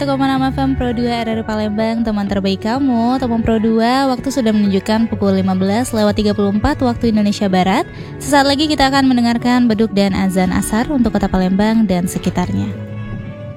103,6 FM Pro 2 RRI Palembang, teman terbaik kamu. Teman Pro 2, waktu sudah menunjukkan pukul 15:34 waktu Indonesia Barat. Sesaat lagi kita akan mendengarkan beduk dan azan asar untuk kota Palembang dan sekitarnya.